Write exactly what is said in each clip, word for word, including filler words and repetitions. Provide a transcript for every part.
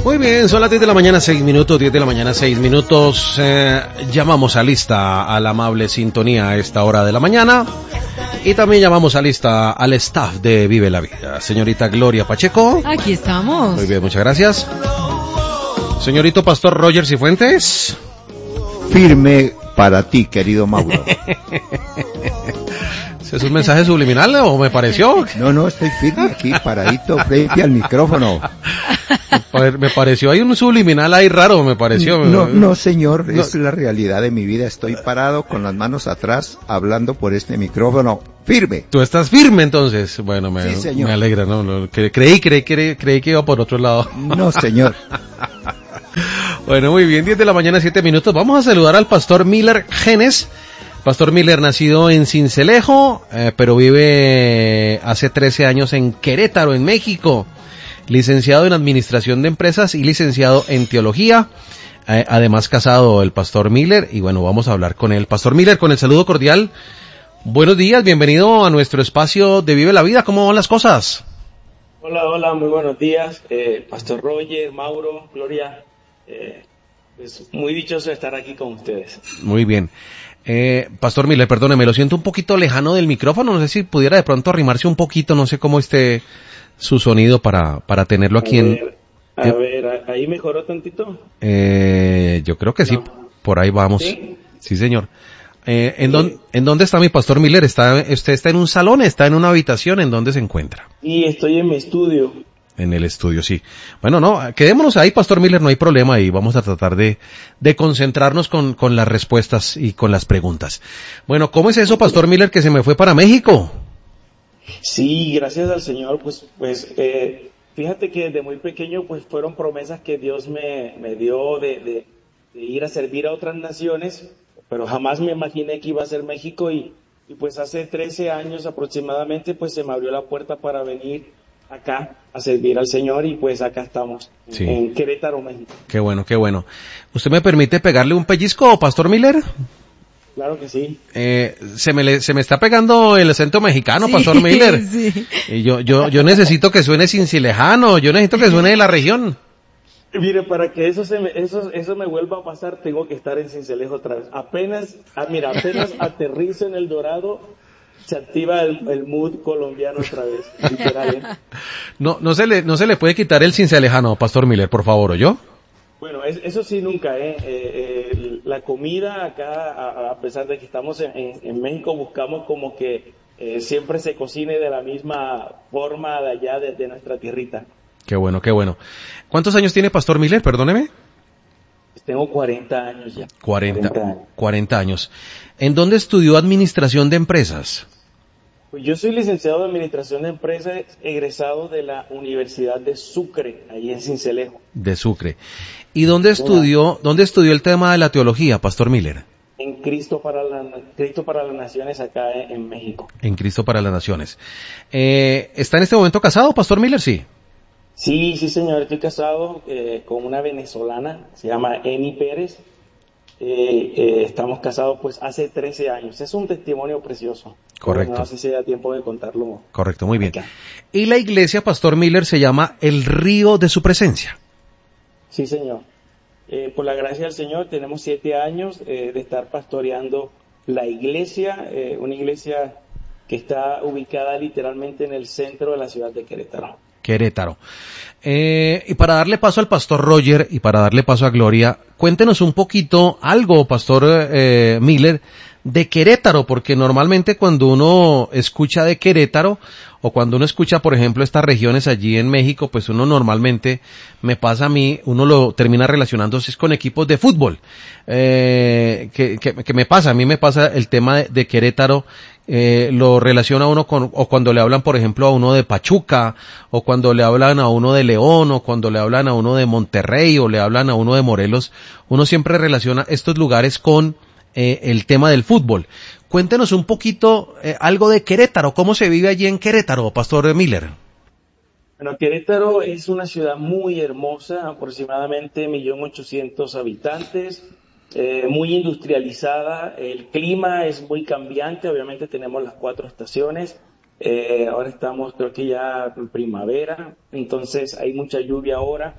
Muy bien, son las diez de la mañana, seis minutos, diez de la mañana, seis minutos. Eh, llamamos a lista a la amable sintonía a esta hora de la mañana. Y también llamamos a lista al staff de Vive la Vida. Señorita Gloria Pacheco. Aquí estamos. Muy bien, muchas gracias. Señorito Pastor Roger Cifuentes. Firme para ti, querido Mauro. ¿Es un mensaje subliminal o me pareció? No, no, estoy firme aquí, paradito frente al micrófono. Me pareció, hay un subliminal ahí raro, me pareció. No, no, señor, no. Es la realidad de mi vida. Estoy parado con las manos atrás, hablando por este micrófono, firme. ¿Tú estás firme entonces? Bueno, me, sí, señor. me alegra, ¿no? no cre- creí, creí, creí, creí que iba por otro lado. No, señor. Bueno, muy bien, diez de la mañana, siete minutos. Vamos a saludar al pastor Miller Genes. Pastor Miller, nacido en Sincelejo, eh, pero vive hace trece años en Querétaro, en México. Licenciado en Administración de Empresas y licenciado en Teología. Eh, además casado el pastor Miller. Y bueno, vamos a hablar con él. Pastor Miller, con el saludo cordial. Buenos días, bienvenido a nuestro espacio de Vive la Vida. ¿Cómo van las cosas? Hola, hola, muy buenos días. Eh, pastor Roger, Mauro, Gloria. Eh, pues muy dichoso de estar aquí con ustedes. Muy bien. Eh, Pastor Miller, perdóneme, lo siento un poquito lejano del micrófono, no sé si pudiera de pronto arrimarse un poquito, no sé cómo esté su sonido para, para tenerlo aquí a en... Ver, a eh, ver, ¿ahí mejoró tantito? Eh, yo creo que sí, no. Por ahí vamos. Sí, sí señor. Eh, ¿en, sí. Dónde, ¿En dónde está mi Pastor Miller? ¿Está, ¿Usted está en un salón, está en una habitación? ¿En dónde se encuentra? Sí, estoy en mi estudio. En el estudio, sí. Bueno, no, quedémonos ahí, Pastor Miller, no hay problema, y vamos a tratar de, de concentrarnos con, con las respuestas y con las preguntas. Bueno, ¿cómo es eso, Pastor Miller, que se me fue para México? Sí, gracias al Señor, pues, pues, eh, fíjate que desde muy pequeño, pues, fueron promesas que Dios me, me dio de, de, de ir a servir a otras naciones, pero jamás me imaginé que iba a ser México y, y pues hace trece años aproximadamente, pues, se me abrió la puerta para venir acá a servir al Señor y pues acá estamos, sí. En Querétaro, México. Qué bueno, qué bueno. ¿Usted me permite pegarle un pellizco, Pastor Miller? Claro que sí. Eh, se me le, se me está pegando el acento mexicano, sí, Pastor Miller. Sí. Y yo, yo, yo necesito que suene cincilejano, yo necesito que suene de la región. Mire, para que eso se me, eso, eso me vuelva a pasar, tengo que estar en Sincelejo otra vez. Apenas, ah, mira, apenas aterrizo en El Dorado, se activa el, el mood colombiano otra vez, literal, ¿eh? No, no se le, no se le puede quitar el cincelejano, Pastor Miller, por favor, ¿oyó? Bueno, es, eso sí nunca, ¿eh? eh, eh la comida acá, a, a pesar de que estamos en, en, en México, buscamos como que eh, siempre se cocine de la misma forma de allá, de, de nuestra tierrita. Qué bueno, qué bueno. ¿Cuántos años tiene Pastor Miller? Perdóneme. Tengo cuarenta años ya. cuarenta, cuarenta años. cuarenta años. ¿En dónde estudió Administración de Empresas? Pues yo soy licenciado en Administración de Empresas, egresado de la Universidad de Sucre, ahí en Sincelejo. De Sucre. ¿Y dónde estudió, dónde estudió el tema de la teología, Pastor Miller? En Cristo para, la, Cristo para las Naciones acá en, en México. En Cristo para las Naciones. Eh, ¿Está en este momento casado, Pastor Miller? Sí. Sí, sí, señor, estoy casado eh, con una venezolana, se llama Eni Pérez. Eh, eh, estamos casados pues hace trece años. Es un testimonio precioso. Correcto. No sé si da tiempo de contarlo. Correcto, muy bien. Acá. Y la iglesia, Pastor Miller, se llama El Río de su Presencia. Sí, señor. Eh, por la gracia del Señor tenemos siete años eh, de estar pastoreando la iglesia, eh, una iglesia que está ubicada literalmente en el centro de la ciudad de Querétaro. Querétaro. Eh, y para darle paso al Pastor Roger y para darle paso a Gloria, cuéntenos un poquito algo, Pastor eh, Miller, de Querétaro, porque normalmente cuando uno escucha de Querétaro, o cuando uno escucha, por ejemplo, estas regiones allí en México, pues uno normalmente, me pasa a mí, uno lo termina relacionándose con equipos de fútbol. Eh, que, que, que me pasa, a mí me pasa el tema de, de Querétaro, eh, lo relaciona uno con, o cuando le hablan, por ejemplo, a uno de Pachuca, o cuando le hablan a uno de León, o cuando le hablan a uno de Monterrey, o le hablan a uno de Morelos, uno siempre relaciona estos lugares con eh, el tema del fútbol. Cuéntenos un poquito eh, algo de Querétaro, ¿cómo se vive allí en Querétaro, Pastor Miller? Bueno, Querétaro es una ciudad muy hermosa, aproximadamente un millón ochocientos mil habitantes, eh, muy industrializada, el clima es muy cambiante, obviamente tenemos las cuatro estaciones, eh, ahora estamos creo que ya en primavera, entonces hay mucha lluvia ahora,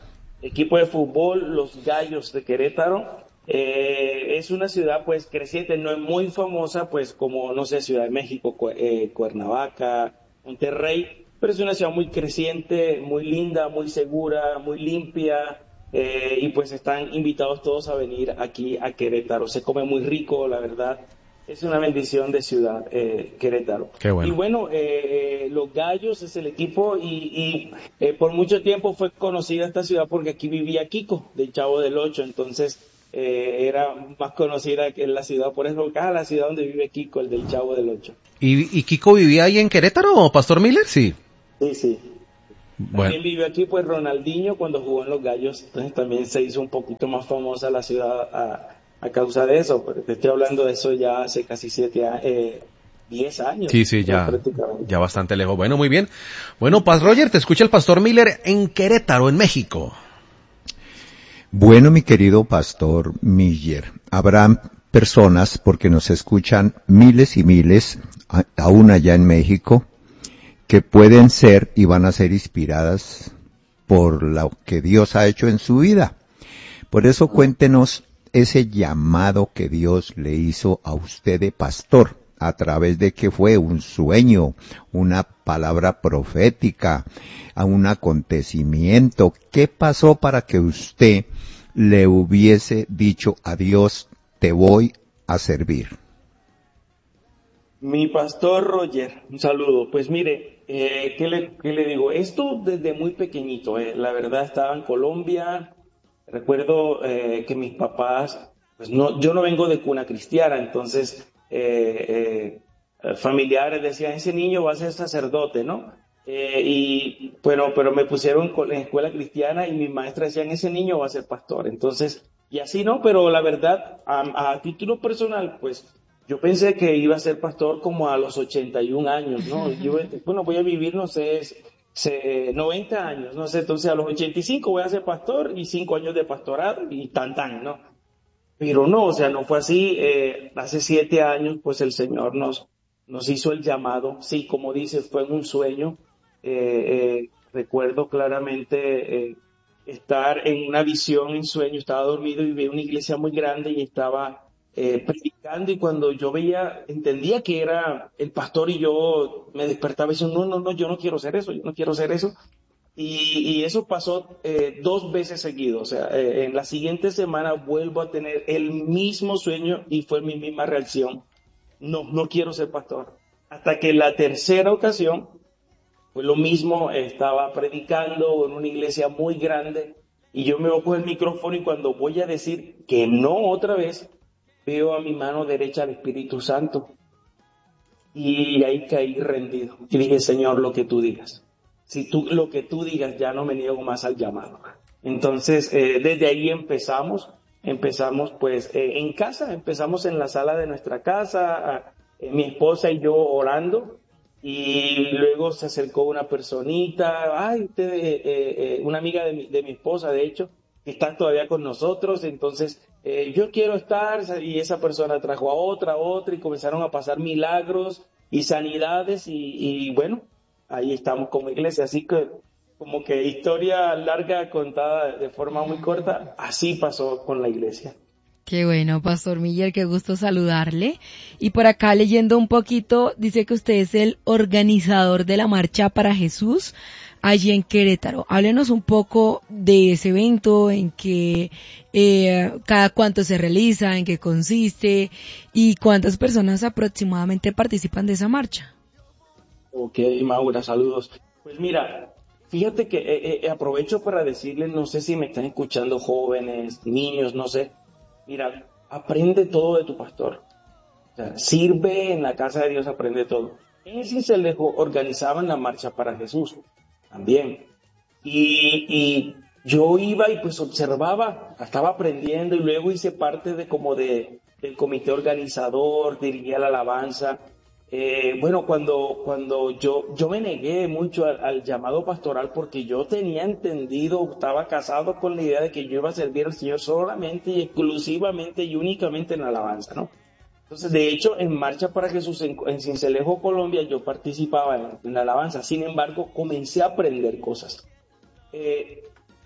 equipo de fútbol, los Gallos de Querétaro. Eh, es una ciudad pues creciente, no es muy famosa pues como, no sé, Ciudad de México, Cu- eh, Cuernavaca, Monterrey, pero es una ciudad muy creciente, muy linda, muy segura, muy limpia, eh, y pues están invitados todos a venir aquí a Querétaro. Se come muy rico, la verdad. Es una bendición de ciudad, eh, Querétaro. Qué Y bueno. bueno, eh, eh, los Gallos es el equipo y, y, eh, por mucho tiempo fue conocida esta ciudad porque aquí vivía Kiko, del Chavo del Ocho, entonces eh, era más conocida que la ciudad, por eso, ah, la ciudad donde vive Kiko, el del Chavo del Ocho. ¿Y, y Kiko vivía ahí en Querétaro, Pastor Miller? Sí. Sí, sí. Bueno. También vivió aquí pues Ronaldinho cuando jugó en los Gallos, entonces también se hizo un poquito más famosa la ciudad a, a causa de eso, pero te estoy hablando de eso ya hace casi siete años, eh, diez años, Sí, sí, ¿no? ya, Prácticamente. ya bastante lejos. Bueno, muy bien. Bueno, Paz Roger, te escucha el Pastor Miller en Querétaro, en México. Bueno, mi querido pastor Miller, habrá personas, porque nos escuchan miles y miles, a- aún allá en México, que pueden ser y van a ser inspiradas por lo que Dios ha hecho en su vida. Por eso cuéntenos ese llamado que Dios le hizo a usted de pastor, a través de que fue un sueño, una palabra profética, a un acontecimiento. ¿Qué pasó para que usted le hubiese dicho a Dios, te voy a servir? Mi pastor Roger, un saludo. Pues mire, eh, ¿qué le, qué le digo? Esto desde muy pequeñito, eh, la verdad estaba en Colombia. Recuerdo eh, que mis papás, pues no, yo no vengo de cuna cristiana, entonces eh, eh, familiares decían, ese niño va a ser sacerdote, ¿no? Eh, y bueno, pero me pusieron co- en escuela cristiana y mis maestras decían, ese niño va a ser pastor. Entonces, y así no, pero la verdad, a, a título personal, pues yo pensé que iba a ser pastor como a los ochenta y un años, ¿no? Yo, bueno, voy a vivir, no sé, se- noventa años, no sé, entonces a los ochenta y cinco voy a ser pastor y cinco años de pastorado y tan tan, ¿no? Pero no, o sea, no fue así. Eh, hace siete años, pues el Señor nos, nos hizo el llamado. Sí, como dices, fue en un sueño. Eh, eh, recuerdo claramente eh, estar en una visión, en sueño. Estaba dormido y vi una iglesia muy grande y estaba eh, predicando. Y cuando yo veía, entendía que era el pastor y yo me despertaba y decía, no, no, no, yo no quiero ser eso, yo no quiero ser eso. Y, y eso pasó eh, dos veces seguido. O sea, eh, en la siguiente semana vuelvo a tener el mismo sueño y fue mi misma reacción. No, no quiero ser pastor. Hasta que la tercera ocasión fue lo mismo, estaba predicando en una iglesia muy grande y yo me voy con el micrófono y cuando voy a decir que no otra vez, veo a mi mano derecha al Espíritu Santo y ahí caí rendido. Y dije, Señor, lo que tú digas. Si tú, lo que tú digas, ya no me niego más al llamado. Entonces, eh, desde ahí empezamos, empezamos pues eh, en casa, empezamos en la sala de nuestra casa, eh, mi esposa y yo orando, y luego se acercó una personita, ay, usted, eh, eh, eh, una amiga de mi, de mi esposa, de hecho, que está todavía con nosotros, entonces eh, yo quiero estar, y esa persona trajo a otra, a otra, y comenzaron a pasar milagros y sanidades, y, y bueno, ahí estamos como iglesia, así que como que historia larga contada de forma muy corta, así pasó con la iglesia. Qué bueno, Pastor Miller, qué gusto saludarle. Y por acá leyendo un poquito, dice que usted es el organizador de la Marcha para Jesús allí en Querétaro. Háblenos un poco de ese evento, en qué, eh, cada cuánto se realiza, en qué consiste y cuántas personas aproximadamente participan de esa marcha. Ok, Maura, saludos. Pues mira, fíjate que eh, eh, aprovecho para decirles, no sé si me están escuchando jóvenes, niños, no sé. Mira, aprende todo de tu pastor. O sea, sirve en la casa de Dios, aprende todo. En Cincelejo organizaban la Marcha para Jesús también. Y, y yo iba y pues observaba, estaba aprendiendo y luego hice parte de como de, del comité organizador, dirigía la alabanza. Eh, bueno, cuando, cuando yo, yo me negué mucho al, al llamado pastoral porque yo tenía entendido, estaba casado con la idea de que yo iba a servir al Señor solamente y exclusivamente y únicamente en la alabanza, ¿no? Entonces, de hecho, en Marcha para Jesús en, en Cincelejo, Colombia, yo participaba en, en la alabanza. Sin embargo, comencé a aprender cosas. Eh,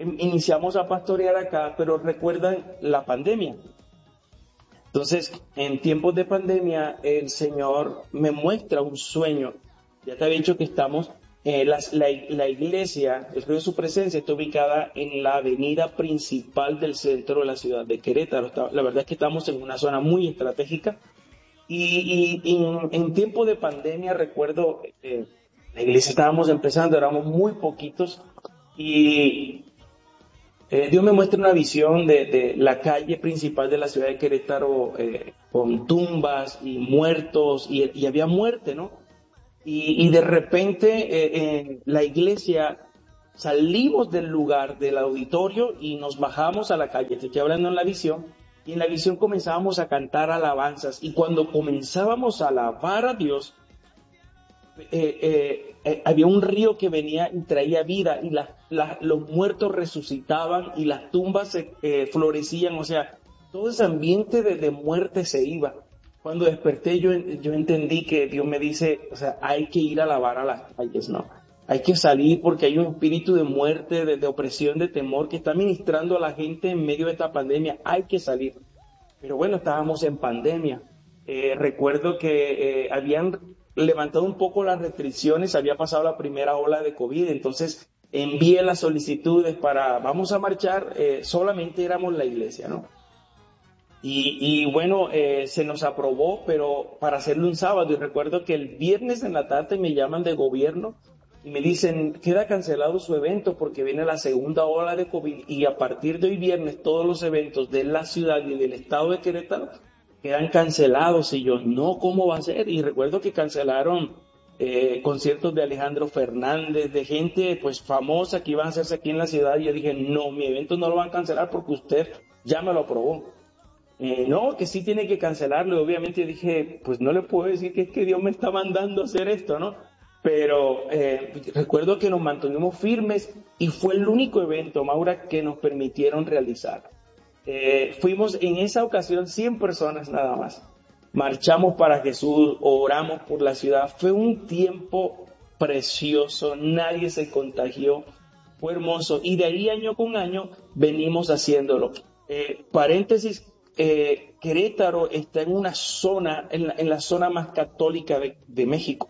iniciamos a pastorear acá, pero recuerdan la pandemia. Entonces, en tiempos de pandemia, el Señor me muestra un sueño. Ya te había dicho que estamos, eh, la, la, la iglesia, el río de su presencia, está ubicada en la avenida principal del centro de la ciudad de Querétaro. Está, la verdad es que estamos en una zona muy estratégica. Y, y, y en, en tiempo de pandemia, recuerdo, eh, la iglesia estábamos empezando, éramos muy poquitos, y eh, Dios me muestra una visión de, de la calle principal de la ciudad de Querétaro, eh, con tumbas y muertos, y, y había muerte, ¿no? Y, y de repente eh, en la iglesia salimos del lugar, del auditorio, y nos bajamos a la calle. Te estoy hablando en la visión. Y en la visión comenzábamos a cantar alabanzas. Y cuando comenzábamos a alabar a Dios, eh, eh, eh, había un río que venía y traía vida. Y la, la, los muertos resucitaban y las tumbas eh, florecían. O sea, todo ese ambiente de, de muerte se iba. Cuando desperté yo, yo entendí que Dios me dice, o sea, hay que ir a alabar a las calles, ¿no? Hay que salir porque hay un espíritu de muerte, de, de opresión, de temor que está ministrando a la gente en medio de esta pandemia. Hay que salir. Pero bueno, estábamos en pandemia. Eh, recuerdo que eh, habían levantado un poco las restricciones, había pasado la primera ola de COVID, entonces envié las solicitudes para, vamos a marchar, eh, solamente éramos la iglesia, ¿no? Y, y bueno, eh, se nos aprobó, pero para hacerlo un sábado. Y recuerdo que el viernes en la tarde me llaman de gobierno y me dicen, queda cancelado su evento porque viene la segunda ola de COVID y a partir de hoy viernes todos los eventos de la ciudad y del estado de Querétaro quedan cancelados. Y yo, no, ¿cómo va a ser? Y recuerdo que cancelaron eh, conciertos de Alejandro Fernández, de gente pues famosa que iban a hacerse aquí en la ciudad. Y yo dije, no, mi evento no lo van a cancelar porque usted ya me lo aprobó. Eh, no, que sí tiene que cancelarlo. Obviamente dije, pues no le puedo decir que es que Dios me está mandando a hacer esto, ¿no? Pero eh, recuerdo que nos mantuvimos firmes y fue el único evento, Maura, que nos permitieron realizar. Eh, fuimos en esa ocasión cien personas nada más. Marchamos para Jesús, oramos por la ciudad. Fue un tiempo precioso, nadie se contagió, fue hermoso. Y de ahí año con año venimos haciéndolo. Eh, paréntesis, eh, Querétaro está en una zona, en la, en la zona más católica de, de México.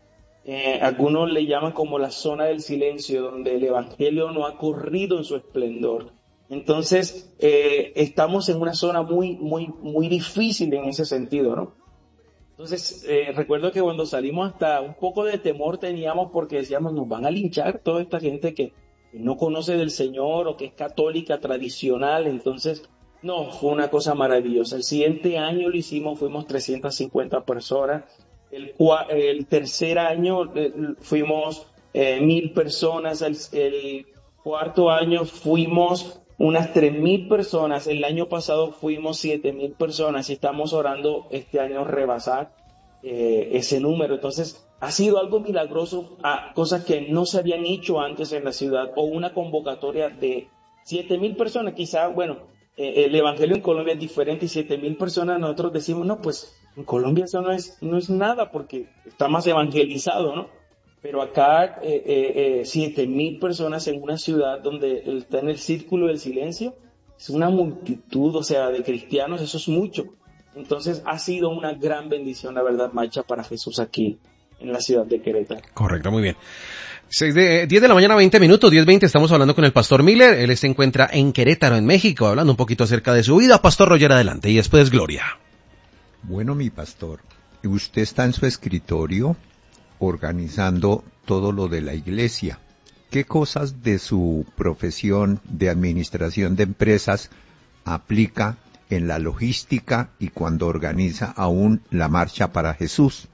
Eh, algunos le llaman como la zona del silencio, donde el evangelio no ha corrido en su esplendor. Entonces, eh, estamos en una zona muy, muy, muy difícil en ese sentido, ¿no? Entonces, eh, recuerdo que cuando salimos hasta un poco de temor teníamos porque decíamos, nos van a linchar toda esta gente que no conoce del Señor o que es católica tradicional. Entonces, no, fue una cosa maravillosa. El siguiente año lo hicimos, fuimos trescientas cincuenta personas. El, el tercer año eh, fuimos eh, mil personas. El, el cuarto año fuimos unas tres mil personas. El año pasado fuimos siete mil personas y estamos orando este año rebasar eh, ese número. Entonces, ha sido algo milagroso, a cosas que no se habían hecho antes en la ciudad, o una convocatoria de siete mil personas. Quizá, bueno, eh, el evangelio en Colombia es diferente y siete mil personas nosotros decimos, no, pues en Colombia eso no es, no es nada porque está más evangelizado, ¿no? Pero acá eh, eh, siete mil personas en una ciudad donde está en el círculo del silencio, es una multitud, o sea, de cristianos, eso es mucho. Entonces ha sido una gran bendición, la verdad, marcha para Jesús aquí en la ciudad de Querétaro. Correcto, muy bien. seis de, diez de la mañana, veinte minutos, diez veinte, estamos hablando con el Pastor Miller. Él se encuentra en Querétaro, en México, hablando un poquito acerca de su vida. Pastor Roger, adelante, y después Gloria. Bueno, mi pastor, usted está en su escritorio organizando todo lo de la iglesia. ¿Qué cosas de su profesión de administración de empresas aplica en la logística y cuando organiza aún la Marcha para Jesús?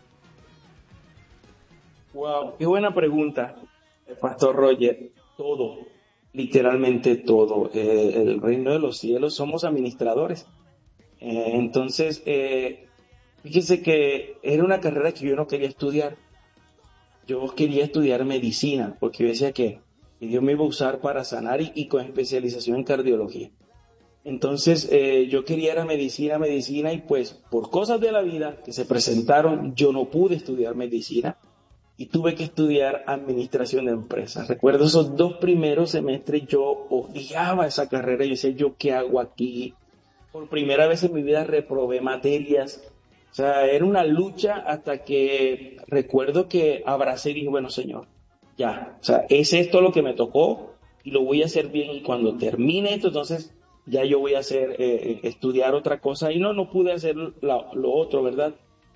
Wow, qué buena pregunta, Pastor Roger. Todo, literalmente todo. Eh, el reino de los cielos somos administradores. Eh, entonces, eh, fíjese que era una carrera que yo no quería estudiar. Yo quería estudiar medicina, porque yo decía que Dios me iba a usar para sanar y, y con especialización en cardiología. Entonces, eh, yo quería ir a medicina, medicina, y pues por cosas de la vida que se presentaron, yo no pude estudiar medicina. y tuve que estudiar administración de empresas. Recuerdo esos dos primeros semestres, yo odiaba esa carrera. Yo decía, ¿yo qué hago aquí? Por primera vez en mi vida reprobé materias. O sea, era una lucha hasta que recuerdo que abracé y dije, bueno, Señor, ya. O sea, es esto lo que me tocó y lo voy a hacer bien. Y cuando termine esto, entonces ya yo voy a hacer, eh, estudiar otra cosa. Y no, no pude hacer la, lo otro, ¿verdad?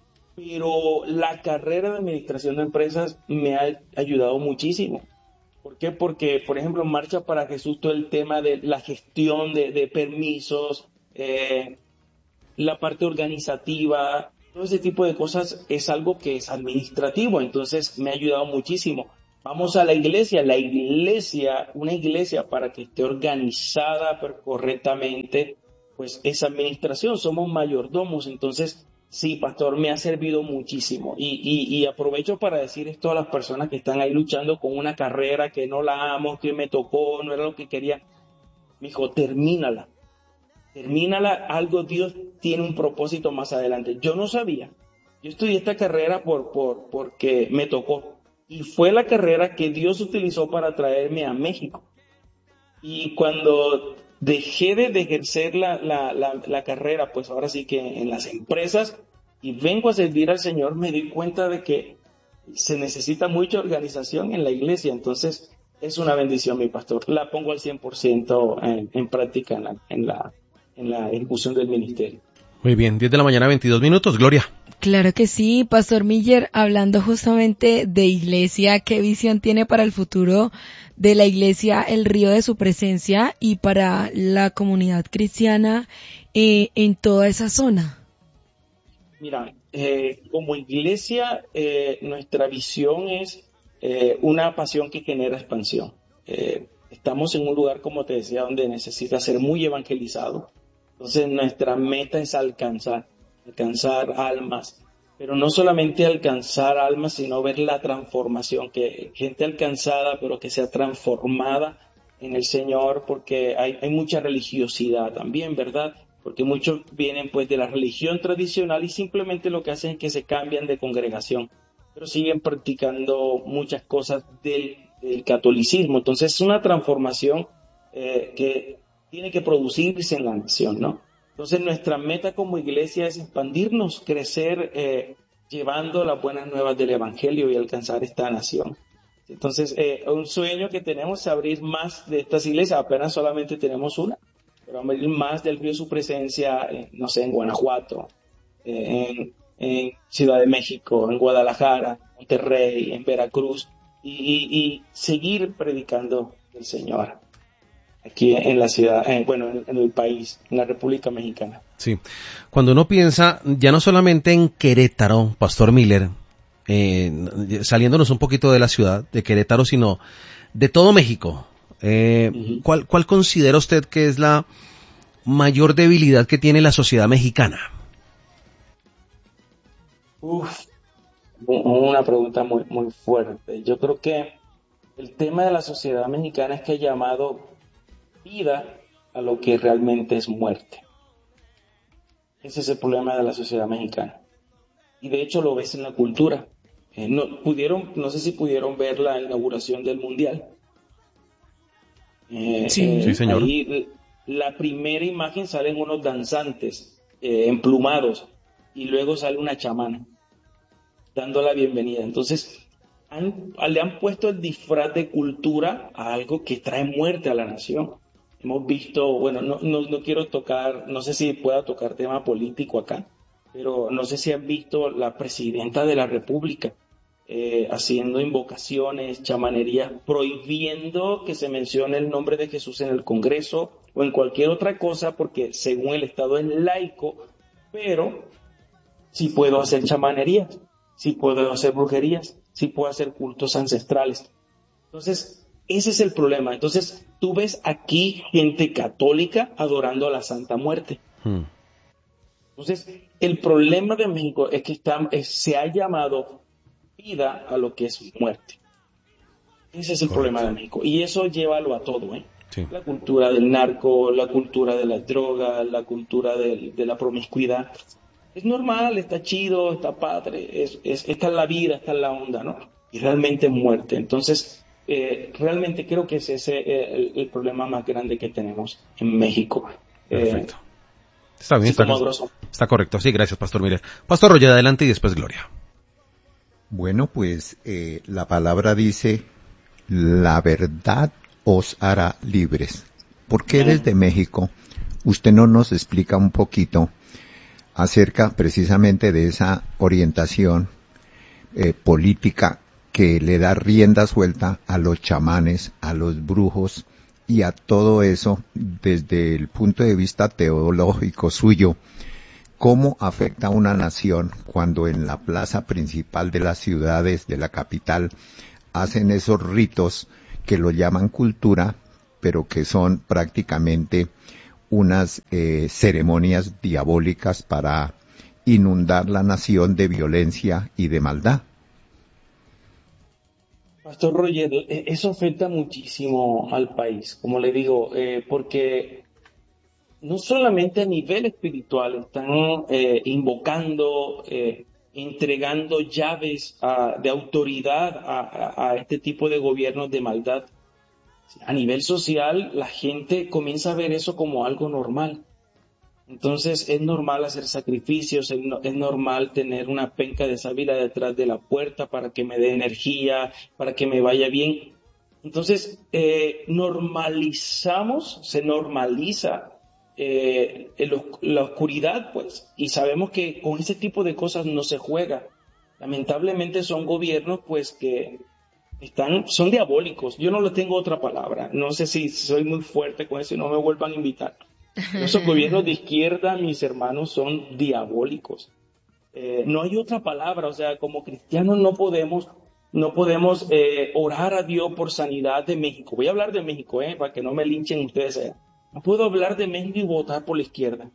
Pero la carrera de administración de empresas me ha ayudado muchísimo. ¿Por qué? Porque, por ejemplo, en Marcha para Jesús, todo el tema de la gestión de, de permisos, eh, la parte organizativa, todo ese tipo de cosas es algo que es administrativo, entonces me ha ayudado muchísimo. Vamos a la iglesia, la iglesia, una iglesia para que esté organizada correctamente, pues es administración, somos mayordomos, entonces sí, pastor, me ha servido muchísimo y, y, y aprovecho para decir esto a las personas que están ahí luchando con una carrera que no la amo, que me tocó, no era lo que quería. Mijo, termínala, termínala, algo Dios tiene un propósito más adelante. Yo no sabía, yo estudié esta carrera por, por, porque me tocó y fue la carrera que Dios utilizó para traerme a México. Y cuando dejé de, de ejercer la, la, la, la carrera, pues ahora sí que en las empresas, y vengo a servir al Señor, me di cuenta de que se necesita mucha organización en la iglesia. Entonces, es una bendición, mi pastor. La pongo al cien por ciento en, en práctica en la, en, la, en la ejecución del ministerio. Muy bien, diez de la mañana, veintidós minutos. Gloria. Claro que sí, Pastor Miller, hablando justamente de iglesia, ¿qué visión tiene para el futuro de la iglesia El Río de su Presencia y para la comunidad cristiana eh, en toda esa zona? Mira, eh, como iglesia, eh, nuestra visión es eh, una pasión que genera expansión. Eh, estamos en un lugar, como te decía, donde necesita ser muy evangelizado. Entonces, nuestra meta es alcanzar, alcanzar almas. Pero no solamente alcanzar almas, sino ver la transformación, que gente alcanzada, pero que sea transformada en el Señor, porque hay, hay mucha religiosidad también, ¿verdad? Porque muchos vienen pues de la religión tradicional y simplemente lo que hacen es que se cambian de congregación, pero siguen practicando muchas cosas del, del catolicismo. Entonces es una transformación eh, que tiene que producirse en la nación, ¿no? Entonces nuestra meta como iglesia es expandirnos, crecer, eh, llevando las buenas nuevas del Evangelio y alcanzar esta nación. Entonces eh, un sueño que tenemos es abrir más de estas iglesias, apenas solamente tenemos una, pero abrir más del Río de su Presencia, eh, no sé, en Guanajuato, eh, en, en Ciudad de México, en Guadalajara, Monterrey, en Veracruz, y, y, y seguir predicando el Señor aquí en la ciudad, eh, bueno, en, en el país, en la República Mexicana. Sí, cuando uno piensa ya no solamente en Querétaro, Pastor Miller, eh, saliéndonos un poquito de la ciudad de Querétaro, sino de todo México, eh, uh-huh. ¿cuál, ¿cuál considera usted que es la mayor debilidad que tiene la sociedad mexicana? Uf, una pregunta muy, muy fuerte. Yo creo que el tema de la sociedad mexicana es que ha llamado vida a lo que realmente es muerte. Ese es el problema de la sociedad mexicana. Y de hecho lo ves en la cultura. Eh, no, pudieron, no sé si pudieron ver la inauguración del Mundial. Eh, sí, eh, sí, señor. Ahí la primera imagen salen unos danzantes eh, emplumados y luego sale una chamana dando la bienvenida. Entonces han, le han puesto el disfraz de cultura a algo que trae muerte a la nación. Hemos visto, bueno, no, no, no quiero tocar, no sé si pueda tocar tema político acá, pero no sé si han visto la presidenta de la República eh, haciendo invocaciones, chamanerías, prohibiendo que se mencione el nombre de Jesús en el Congreso o en cualquier otra cosa, porque según el Estado es laico, pero sí puedo hacer chamanerías, sí puedo hacer brujerías, sí puedo hacer cultos ancestrales. Entonces, ese es el problema. Entonces, tú ves aquí gente católica adorando a la Santa Muerte. Hmm. Entonces, el problema de México es que está, es, se ha llamado vida a lo que es muerte. Ese es el Correcto. Problema de México. Y eso llévalo a todo, ¿eh? Sí. La cultura del narco, la cultura de las drogas, la cultura de, de la promiscuidad. Es normal, está chido, está padre, es, es, esta es la vida, esta es la onda, ¿no? y realmente muerte. Entonces, eh, realmente creo que ese es eh, el, el problema más grande que tenemos en México. Perfecto. Eh, Está bien, está, está correcto. Sí, gracias, Pastor Miller. Pastor Roger, adelante y después Gloria. Bueno, pues eh, la palabra dice, la verdad os hará libres. ¿Por qué desde México usted no nos explica un poquito acerca precisamente de esa orientación eh, política que le da rienda suelta a los chamanes, a los brujos y a todo eso desde el punto de vista teológico suyo? ¿Cómo afecta a una nación cuando en la plaza principal de las ciudades, de la capital, hacen esos ritos que lo llaman cultura, pero que son prácticamente unas eh, ceremonias diabólicas para inundar la nación de violencia y de maldad? Pastor Roger, eso afecta muchísimo al país, como le digo, eh, porque no solamente a nivel espiritual están eh, invocando, eh, entregando llaves a, de autoridad a, a, a este tipo de gobiernos de maldad. A nivel social, la gente comienza a ver eso como algo normal. Entonces es normal hacer sacrificios, es, no, es normal tener una penca de sábila detrás de la puerta para que me dé energía, para que me vaya bien. Entonces eh, normalizamos, se normaliza eh, el, la oscuridad, pues, y sabemos que con ese tipo de cosas no se juega. Lamentablemente son gobiernos, pues, que están, son diabólicos. Yo no le tengo otra palabra. No sé si soy muy fuerte con eso y no me vuelvan a invitar. Esos gobiernos de izquierda, mis hermanos, son diabólicos. Eh, no hay otra palabra, o sea, como cristianos no podemos, no podemos eh, orar a Dios por sanidad de México. Voy a hablar de México, eh, para que no me linchen ustedes allá. No puedo hablar de México y votar por la izquierda.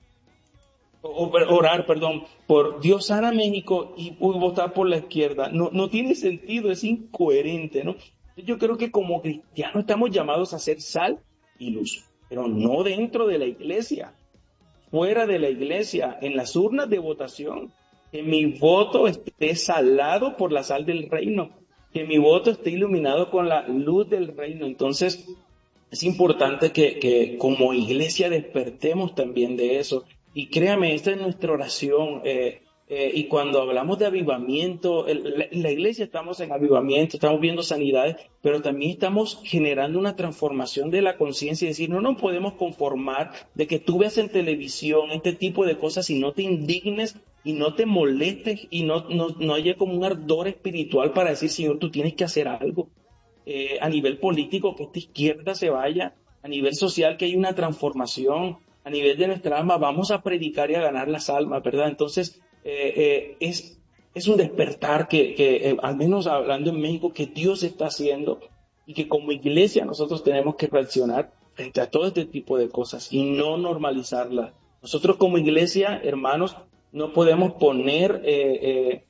O, o orar, perdón, por Dios sana México y, y votar por la izquierda. No, no tiene sentido, es incoherente, ¿no? Yo creo que como cristianos estamos llamados a ser sal y luz, pero no dentro de la iglesia, fuera de la iglesia, en las urnas de votación. Que mi voto esté salado por la sal del reino, que mi voto esté iluminado con la luz del reino. Entonces, es importante que, que como iglesia despertemos también de eso. Y créame, esta es nuestra oración. Eh, eh, y cuando hablamos de avivamiento, en la, la iglesia estamos en avivamiento, estamos viendo sanidades, pero también estamos generando una transformación de la conciencia y decir, no nos podemos conformar de que tú veas en televisión este tipo de cosas y no te indignes y no te molestes y no, no, no haya como un ardor espiritual para decir, Señor, tú tienes que hacer algo. Eh, a nivel político, que esta izquierda se vaya, a nivel social, que hay una transformación, a nivel de nuestra alma, vamos a predicar y a ganar las almas, ¿verdad? Entonces, eh, eh, es, es un despertar que, que eh, al menos hablando en México, que Dios está haciendo y que como iglesia nosotros tenemos que reaccionar frente a todo este tipo de cosas y no normalizarlas. Nosotros como iglesia, hermanos, no podemos poner eh, eh,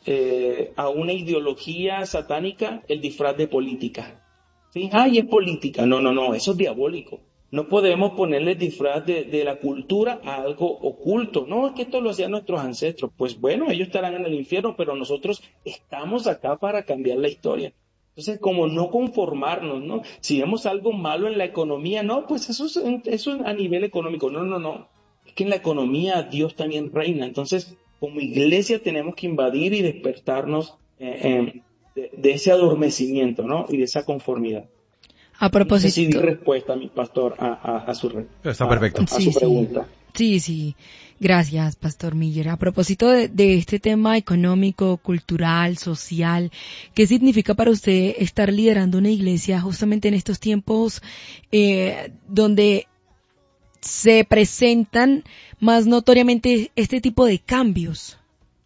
eh, a una ideología satánica el disfraz de política. ¿Sí? Ay, es política. No, no, no, eso es diabólico. No podemos ponerle el disfraz de, de la cultura a algo oculto. No, es que esto lo hacían nuestros ancestros. Pues bueno, ellos estarán en el infierno, pero nosotros estamos acá para cambiar la historia. Entonces, como no conformarnos, ¿no? Si vemos algo malo en la economía, no, pues eso es, eso es a nivel económico. No, no, no. Es que en la economía Dios también reina. Entonces, como iglesia tenemos que invadir y despertarnos eh, eh, de, de ese adormecimiento, ¿no? Y de esa conformidad. A propósito. No sé si di respuesta, mi pastor, a, a, a su, Está perfecto. A, a sí, su pregunta. Sí, sí. Gracias, Pastor Miller. A propósito de, de este tema económico, cultural, social, ¿qué significa para usted estar liderando una iglesia justamente en estos tiempos eh, donde se presentan más notoriamente este tipo de cambios?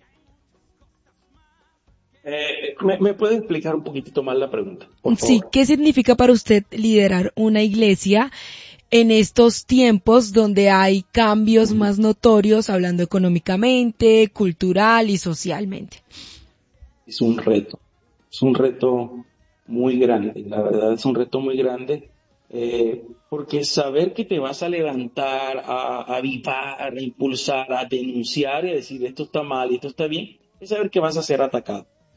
Eh, ¿me, ¿Me puede explicar un poquitito más la pregunta, por favor? Sí, ¿qué significa para usted liderar una iglesia en estos tiempos donde hay cambios más notorios, hablando económicamente, cultural y socialmente? Es un reto, es un reto muy grande, la verdad es un reto muy grande, eh, porque saber que te vas a levantar, a, a avivar, a impulsar, a denunciar y a decir esto está mal y esto está bien, es saber que vas a ser atacado.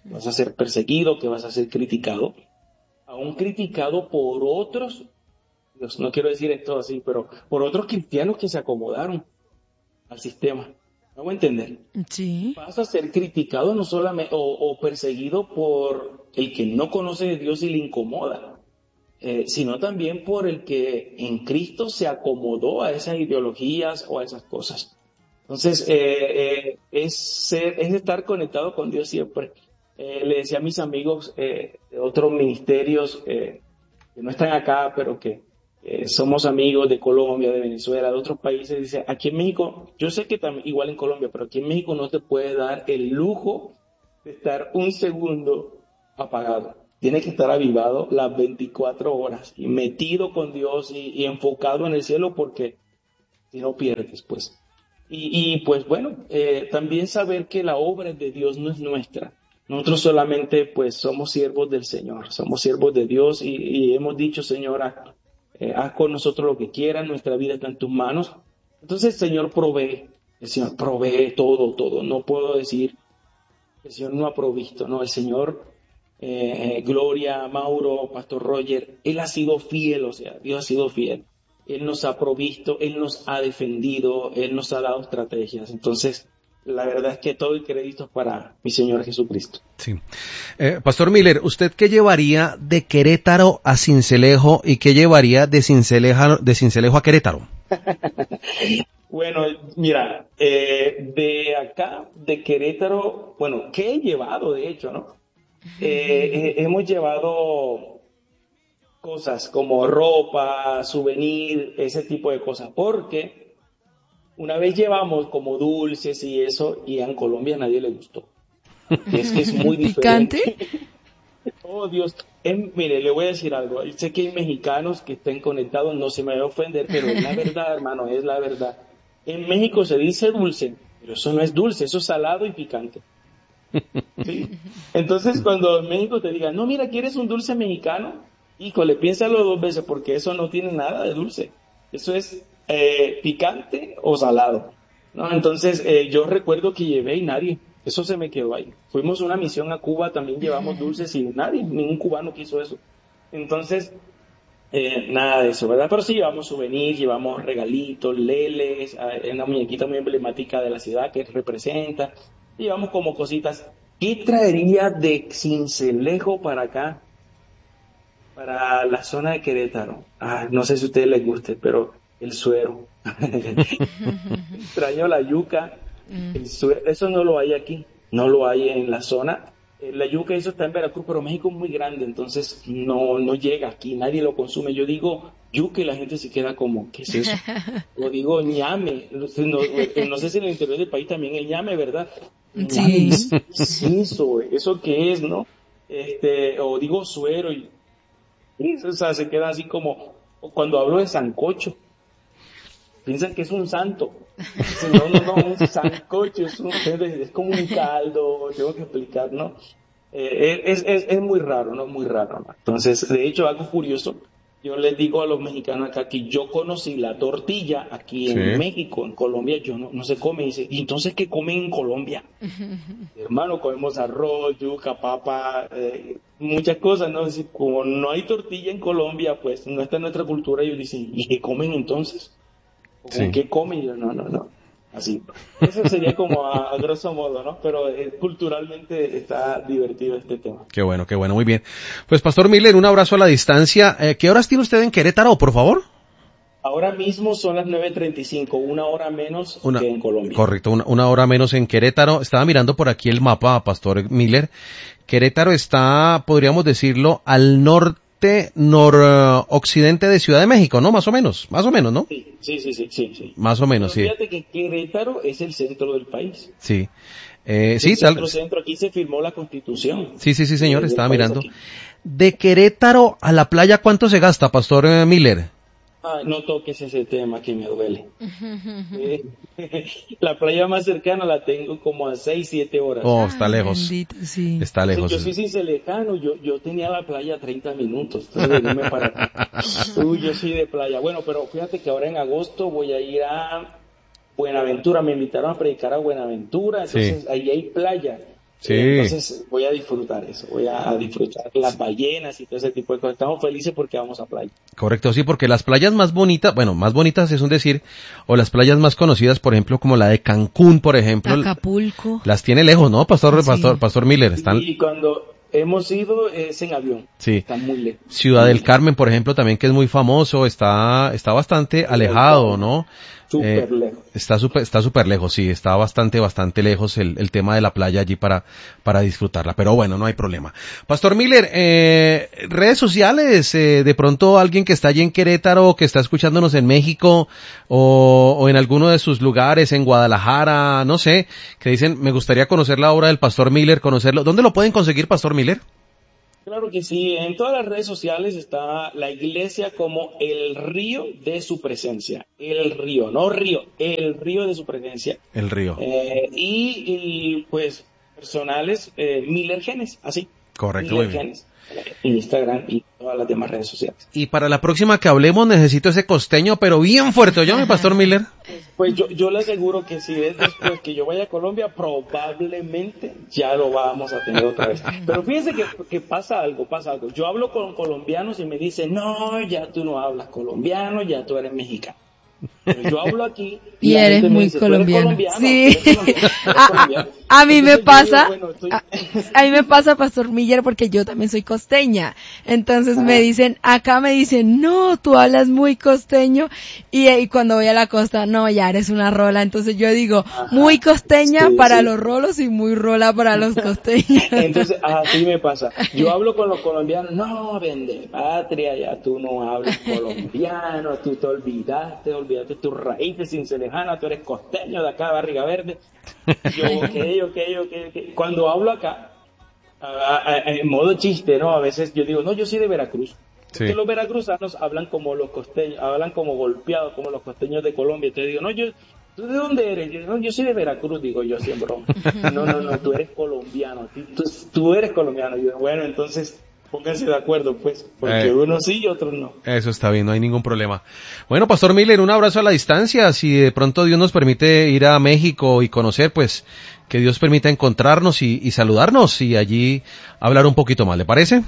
vas a ser perseguido, que vas a ser criticado, aún criticado por otros, no quiero decir esto así, pero por otros cristianos que se acomodaron al sistema. ¿Me voy a entender? Sí. Vas a ser criticado no solamente o, o perseguido por el que no conoce de Dios y le incomoda, eh, sino también por el que en Cristo se acomodó a esas ideologías o a esas cosas. Entonces, eh, eh, es, ser, es estar conectado con Dios siempre. Eh, le decía a mis amigos eh, de otros ministerios eh, que no están acá, pero que eh, somos amigos de Colombia, de Venezuela, de otros países, dice, aquí en México, yo sé que también, igual en Colombia, pero aquí en México no te puedes dar el lujo de estar un segundo apagado. Tienes que estar avivado las veinticuatro horas y metido con Dios y, y enfocado en el cielo, porque si no pierdes, pues. Y, y pues bueno, eh, también saber que la obra de Dios no es nuestra. Nosotros solamente pues somos siervos del Señor, somos siervos de Dios y, y hemos dicho, Señora, eh, haz con nosotros lo que quieras, nuestra vida está en tus manos. Entonces el Señor provee, el Señor provee todo, todo. No puedo decir que el Señor no ha provisto, no, el Señor, eh, eh, Gloria, Mauro, Pastor Roger, Él ha sido fiel, o sea, Dios ha sido fiel. Él nos ha provisto, Él nos ha defendido, Él nos ha dado estrategias. Entonces, la verdad es que todo el crédito es para mi Señor Jesucristo. Sí. Eh, Pastor Miller, ¿usted qué llevaría de Querétaro a Sincelejo y qué llevaría de Sincelejo, de Sincelejo a Querétaro? Bueno, mira, eh, de acá, de Querétaro, bueno, ¿qué he llevado de hecho, no? Eh, eh, hemos llevado cosas como ropa, souvenir, ese tipo de cosas, porque una vez llevamos como dulces y eso, y en Colombia a nadie le gustó. Es que es muy diferente. ¿Picante? Oh, Dios. Es, mire, le voy a decir algo. Sé que hay mexicanos que estén conectados, no se me va a ofender, pero es la verdad, hermano, es la verdad. En México se dice dulce, pero eso no es dulce, eso es salado y picante. ¿Sí? Entonces, cuando en México te digan, no, mira, ¿quieres un dulce mexicano? Híjole, piénsalo dos veces, porque eso no tiene nada de dulce. Eso es eh, picante o salado, ¿no? Entonces, eh, yo recuerdo que llevé y nadie, eso se me quedó ahí. Fuimos a una misión a Cuba, también llevamos dulces y nadie, ningún cubano quiso eso. Entonces, eh, nada de eso, ¿verdad? Pero sí llevamos souvenirs, llevamos regalitos, leles, eh, una muñequita muy emblemática de la ciudad que representa. Llevamos como cositas. ¿Qué traería de Sincelejo para acá? Para la zona de Querétaro. Ah, no sé si a ustedes les guste, pero el suero. Extraño la yuca. El suero, eso no lo hay aquí. No lo hay en la zona. La yuca, eso está en Veracruz, pero México es muy grande, entonces no, no llega aquí. Nadie lo consume. Yo digo yuca y la gente se queda como, ¿qué es eso? O digo ñame. No, no sé si en el interior del país también el ñame, ¿verdad? Sí. ¿Qué es eso? ¿Eso qué es, no? Este, o digo suero y o sea, se queda así como cuando hablo de sancocho. Piensan que es un santo. No, no, no, un sancocho es, un, es como un caldo, tengo que explicar, ¿no? Eh, es, es, es muy raro, ¿no? Muy raro, ¿no? Entonces, de hecho, algo curioso, yo les digo a los mexicanos acá que yo conocí la tortilla aquí en sí. México, en Colombia, yo no, no se come. Y dice, ¿y entonces qué comen en Colombia? Hermano, comemos arroz, yuca, papa, eh, muchas cosas, ¿no? Es decir, como no hay tortilla en Colombia, pues no está en nuestra cultura. Y ellos dicen, ¿y qué comen entonces? ¿O sí. ¿Con qué comen? Y yo, no, no, no. Así. Eso sería como a, a grosso modo, ¿no? Pero eh, culturalmente está divertido este tema. Qué bueno, qué bueno, muy bien. Pues Pastor Miller, un abrazo a la distancia. Eh, ¿Qué horas tiene usted en Querétaro, por favor? Ahora mismo son las nueve treinta y cinco, una hora menos una, que en Colombia. Correcto, una, una hora menos en Querétaro. Estaba mirando por aquí el mapa, Pastor Miller. Querétaro está, podríamos decirlo, al norte noroccidente de Ciudad de México, ¿no? Más o menos, más o menos, ¿no? Sí, sí, sí, sí, sí. sí. Más o menos, Pero sí. Fíjate que Querétaro es el centro del país. Sí. Eh, el sí, centro, tal. centro, aquí se firmó la Constitución. Sí, sí, sí, señor, estaba mirando. Aquí. De Querétaro a la playa, ¿cuánto se gasta, Pastor Miller? Ay, no toques ese tema que me duele. eh, la playa más cercana la tengo como a seis, siete horas. Oh, está lejos. Ay, bendito, sí. Está lejos. Yo soy cincelejano, yo, yo tenía la playa a treinta minutos. Entonces, para... Uy, yo soy de playa. Bueno, pero fíjate que ahora en agosto voy a ir a Buenaventura. Me invitaron a predicar a Buenaventura, entonces sí. Ahí hay playa. Sí. Entonces voy a disfrutar eso, voy a disfrutar las ballenas y todo ese tipo de cosas. Estamos felices porque vamos a playa. Correcto, sí, porque las playas más bonitas, bueno, más bonitas es un decir, o las playas más conocidas, por ejemplo, como la de Cancún, por ejemplo. Acapulco. Las tiene lejos, ¿no, Pastor, Sí. Pastor, Pastor Miller? Están... Y cuando hemos ido es en avión. Sí. Está muy lejos. Ciudad del Carmen, por ejemplo, también que es muy famoso, está, está bastante alejado, ¿no? Súper Eh, lejos. Está súper, está súper lejos, sí, está bastante, bastante lejos el, el tema de la playa allí para, para disfrutarla, pero bueno, no hay problema. Pastor Miller, eh, redes sociales, eh, de pronto alguien que está allí en Querétaro, que está escuchándonos en México, o, o en alguno de sus lugares, en Guadalajara, no sé, que dicen, me gustaría conocer la obra del Pastor Miller, conocerlo. ¿Dónde lo pueden conseguir, Pastor Miller? Claro que sí, en todas las redes sociales está la iglesia como el río de su presencia. El río, no río, el río de su presencia. El río. Eh, y, y pues personales, eh, Miller Genes, así. Correcto, Miller muy bien. Genes, Instagram y todas las demás redes sociales. Y para la próxima que hablemos necesito ese costeño, pero bien fuerte, ¿yo, mi Pastor Miller? Pues yo, yo le aseguro que si es después que yo vaya a Colombia, probablemente ya lo vamos a tener otra vez. Pero fíjense que, que pasa algo, pasa algo. Yo hablo con colombianos y me dicen, no, ya tú no hablas colombiano, ya tú eres mexicano. Pero yo hablo aquí y, y la eres gente me muy dice, ¿tú colombiano. eres colombiano? Sí. ¿Tú eres colombiano? ¿Tú eres a, colombiano? a, a mí me Entonces, pasa, yo digo, bueno, estoy... a, a mí me pasa, Pastor Miller, porque yo también soy costeña. Entonces Ajá. me dicen, acá me dicen, no, tú hablas muy costeño. Y, y cuando voy a la costa, no, ya eres una rola. Entonces yo digo, Ajá. muy costeña Sí, para sí. los rolos y muy rola para los costeños. Entonces, así me pasa. Yo hablo con los colombianos, no, vende patria, ya tú no hablas colombiano, tú te olvidaste, olvidaste tus raíces cincelejanas, tú eres costeño de acá, Barriga Verde. Yo, ok, ok, ok, ok. Cuando hablo acá, a, a, a, en modo chiste, ¿no? A veces yo digo, no, yo soy de Veracruz. Sí. Porque los veracruzanos hablan como los costeños, hablan como golpeados, como los costeños de Colombia. Entonces digo, no, yo, ¿tú de dónde eres? Yo, no, yo soy de Veracruz, digo yo siempre. No, no, no, tú eres colombiano, tú, tú eres colombiano. Yo, bueno, entonces pónganse de acuerdo, pues, porque Eh. unos sí y otros no. Eso está bien, no hay ningún problema. Bueno, Pastor Miller, un abrazo a la distancia. Si de pronto Dios nos permite ir a México y conocer, pues, que Dios permita encontrarnos y, y saludarnos y allí hablar un poquito más, ¿le parece?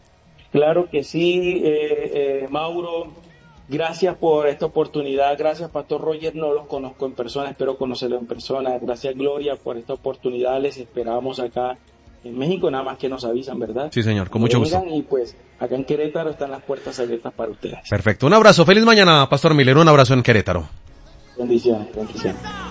Claro que sí, eh, eh, Mauro, gracias por esta oportunidad, gracias Pastor Roger, no los conozco en persona, espero conocerlo en persona, gracias Gloria por esta oportunidad, les esperamos acá en México, nada más que nos avisan, ¿verdad? Sí, señor, con mucho gusto. Y pues acá en Querétaro están las puertas abiertas para ustedes. Perfecto, un abrazo, feliz mañana, Pastor Miller, un abrazo en Querétaro. Bendiciones, bendiciones.